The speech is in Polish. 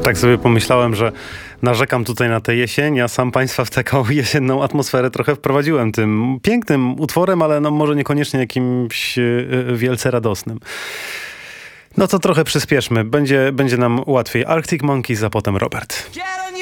Tak sobie pomyślałem, że narzekam tutaj na tę jesień, a sam państwa w taką jesienną atmosferę trochę wprowadziłem tym pięknym utworem, ale no może niekoniecznie jakimś wielce radosnym. No to trochę przyspieszmy, będzie nam łatwiej. Arctic Monkeys, a potem Robert.